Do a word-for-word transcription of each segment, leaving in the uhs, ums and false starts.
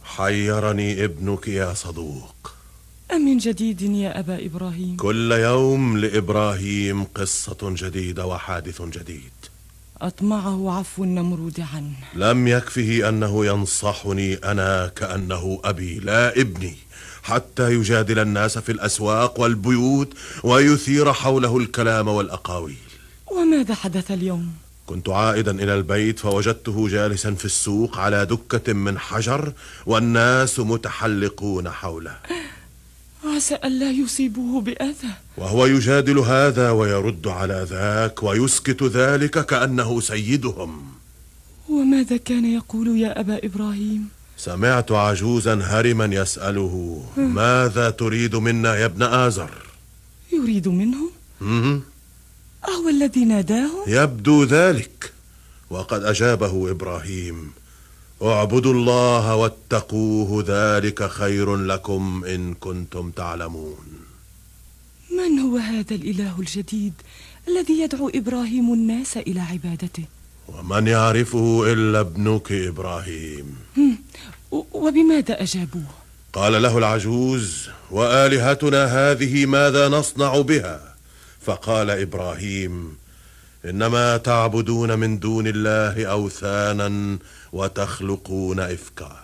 حيرني ابنك يا صدوق. أمن جديد يا أبا إبراهيم؟ كل يوم لإبراهيم قصة جديدة وحادث جديد. أطمعه عفو النمرود عنه. لم يكفه أنه ينصحني أنا كأنه أبي لا ابني، حتى يجادل الناس في الأسواق والبيوت ويثير حوله الكلام والأقاويل. وماذا حدث اليوم؟ كنت عائدا إلى البيت فوجدته جالسا في السوق على دكة من حجر والناس متحلقون حوله. عسى ألا يصيبوه بأذى. وهو يجادل هذا ويرد على ذاك ويسكت ذلك كأنه سيدهم. وماذا كان يقول يا أبا إبراهيم؟ سمعت عجوزا هرما يسأله: ماذا تريد منا يا ابن آزر؟ يريد منهم؟ أهو الذي ناداه؟ يبدو ذلك. وقد أجابه إبراهيم: اعبدوا الله واتقوه، ذلك خير لكم إن كنتم تعلمون. من هو هذا الإله الجديد الذي يدعو إبراهيم الناس إلى عبادته؟ ومن يعرفه إلا ابنك إبراهيم. وبماذا أجابوه؟ قال له العجوز: وآلهتنا هذه ماذا نصنع بها؟ فقال إبراهيم: إنما تعبدون من دون الله أوثانا وتخلقون إفكا.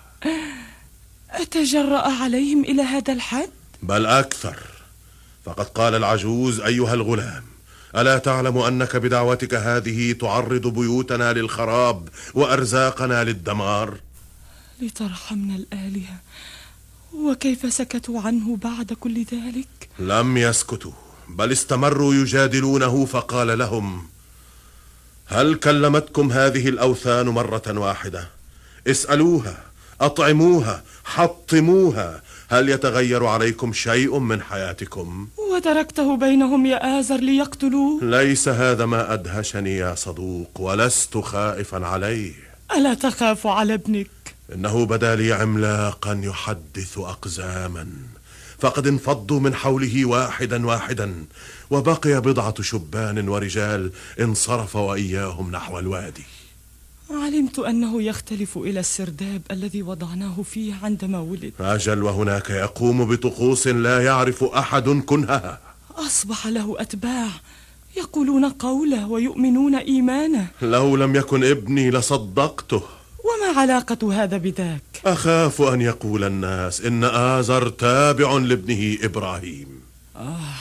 أتجرأ عليهم إلى هذا الحد؟ بل أكثر. فقد قال العجوز: أيها الغلام، ألا تعلم أنك بدعوتك هذه تعرض بيوتنا للخراب وأرزاقنا للدمار؟ لترحمنا الآلهة. وكيف سكتوا عنه بعد كل ذلك؟ لم يسكتوا، بل استمروا يجادلونه. فقال لهم: هل كلمتكم هذه الأوثان مرة واحدة؟ اسألوها، أطعموها، حطموها، هل يتغير عليكم شيء من حياتكم؟ وتركته بينهم يا آزر ليقتلوه؟ ليس هذا ما أدهشني يا صدوق، ولست خائفا عليه. ألا تخاف على ابنك؟ إنه بدا لي عملاقا يحدث أقزاما، فقد انفضوا من حوله واحدا واحدا، وبقي بضعة شبان ورجال انصرف وإياهم نحو الوادي. علمت أنه يختلف إلى السرداب الذي وضعناه فيه عندما ولد. أجل، وهناك يقوم بطقوس لا يعرف أحد كنهها. أصبح له أتباع يقولون قوله ويؤمنون إيمانه. لو لم يكن ابني لصدقته. وما علاقة هذا بذاك؟ أخاف أن يقول الناس إن آزر تابع لابنه إبراهيم. آه